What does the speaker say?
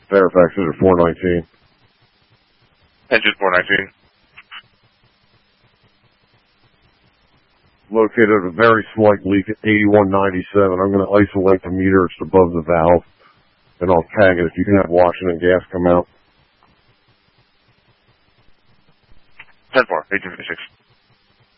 Fairfax is at 419. Engine 419. Located a very slight leak at 8197. I'm going to isolate the meter. It's above the valve. And I'll tag it if you can have Washington Gas come out. 10-4, 1856.